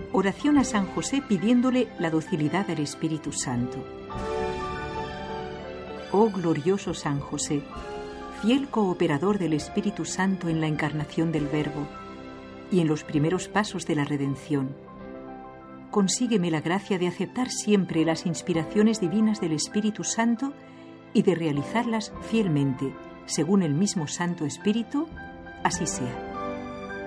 Oración a San José pidiéndole la docilidad del Espíritu Santo. Oh glorioso San José, fiel cooperador del Espíritu Santo en la encarnación del Verbo y en los primeros pasos de la redención, consígueme la gracia de aceptar siempre las inspiraciones divinas del Espíritu Santo y de realizarlas fielmente, según el mismo Santo Espíritu, así sea.